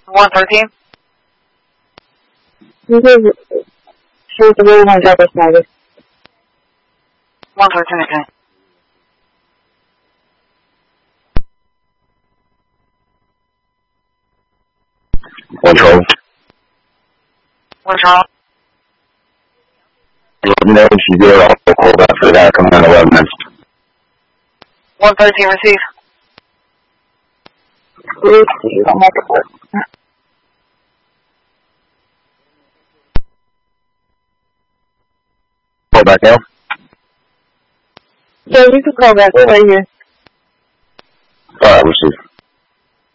113. This is the way my driver's service. 113 again. Control. What's wrong? Let me know if you do. I'll call back for that. Come on the web next. 113 receive. Receive. I'll make it work. Call back now. Yeah, you can call back. We're right here. Alright, receive.